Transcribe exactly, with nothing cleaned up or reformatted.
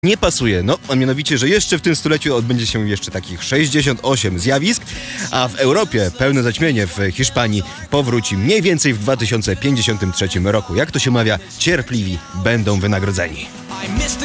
nie pasuje. No, a mianowicie, że jeszcze w tym stuleciu odbędzie się jeszcze takich sześćdziesiąt osiem zjawisk, a w Europie pełne zaćmienie w Hiszpanii powróci mniej więcej w dwa tysiące pięćdziesiątym trzecim roku. Jak to się mawia, cierpliwi będą wynagrodzeni.